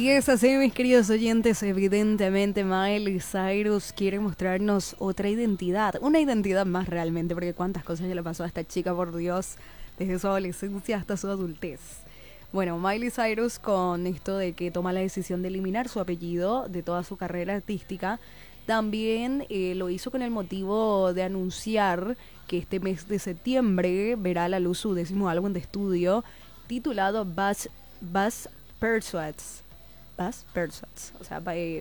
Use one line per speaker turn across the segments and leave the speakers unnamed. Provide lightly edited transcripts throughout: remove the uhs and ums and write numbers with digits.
Y es así, mis queridos oyentes, evidentemente Miley Cyrus quiere mostrarnos otra identidad, una identidad más realmente, porque cuántas cosas ya le pasó a esta chica, por Dios, desde su adolescencia hasta su adultez. Bueno, Miley Cyrus, con esto de que toma la decisión de eliminar su apellido de toda su carrera artística, también lo hizo con el motivo de anunciar que este mes de septiembre verá a la luz su 10º álbum de estudio titulado Buzz Persuades. Buzz Persuades, o sea,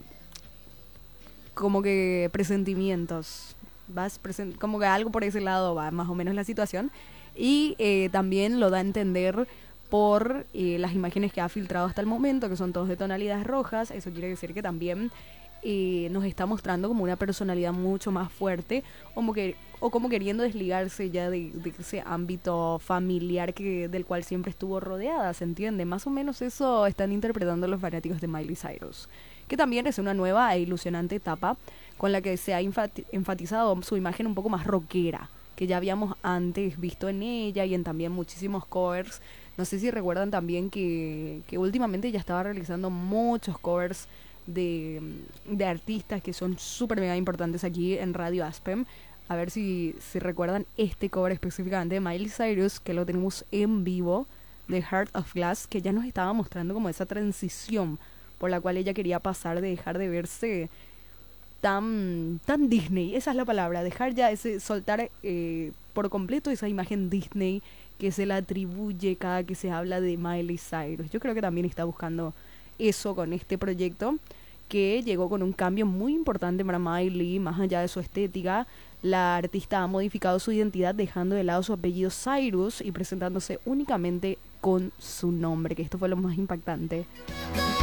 como que presentimientos, como que algo por ese lado va más o menos la situación. Y también lo da a entender por las imágenes que ha filtrado hasta el momento, que son todos de tonalidades rojas. Eso quiere decir que también nos está mostrando como una personalidad mucho más fuerte, como queriendo desligarse ya de ese ámbito familiar del cual siempre estuvo rodeada, ¿se entiende? Más o menos eso están interpretando los fanáticos de Miley Cyrus, que también es una nueva e ilusionante etapa con la que se ha enfatizado su imagen un poco más rockera, que ya habíamos antes visto en ella y en también muchísimos covers. No sé si recuerdan también que últimamente ya estaba realizando muchos covers de artistas que son súper mega importantes aquí en Radio Aspen. A ver si recuerdan este cover específicamente de Miley Cyrus, que lo tenemos en vivo, de Heart of Glass, que ya nos estaba mostrando como esa transición por la cual ella quería pasar de dejar de verse tan Disney, esa es la palabra, dejar ya soltar por completo esa imagen Disney que se le atribuye cada que se habla de Miley Cyrus. Yo creo que también está buscando eso con este proyecto, que llegó con un cambio muy importante para Miley. Más allá de su estética, la artista ha modificado su identidad dejando de lado su apellido Cyrus y presentándose únicamente con su nombre, que esto fue lo más impactante.